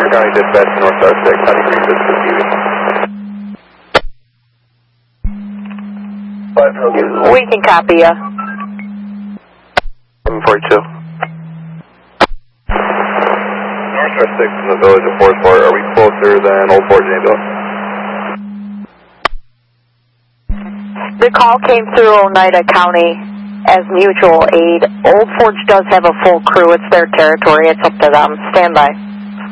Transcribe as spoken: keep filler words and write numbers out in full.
County Dispatch, Northstar six, how do you read this receiving? We can copy you. seven forty-two. Northstar six in the village of Forestport, are we closer than Old Fort Janesville? The call came through Oneida County as mutual aid. Old Forge does have a full crew. It's their territory. It's up to them. Stand by.